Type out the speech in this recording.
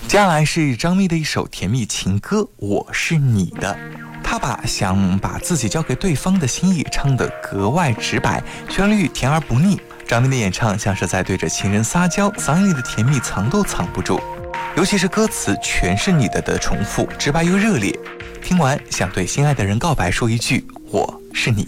接下来是张密的一首甜蜜情歌《我是你的》，他想把自己交给对方的心意唱得格外直白，旋律甜而不腻。张密的演唱像是在对着情人撒娇，嗓音里的甜蜜藏都藏不住，尤其是歌词全是你的重复，直白又热烈。听完想对心爱的人告白，说一句我是你